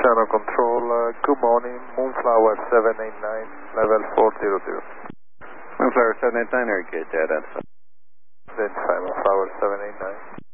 Channel Control, good morning, Moonflower 789, level 400. Moonflower 789, very good, identify. Identify Moonflower 789.